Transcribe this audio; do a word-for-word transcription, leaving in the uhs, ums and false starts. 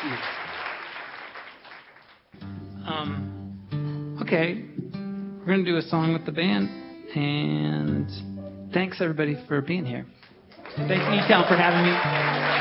Um, okay, we're going to do a song with the band, and thanks everybody for being here. Thanks E-Town for having me.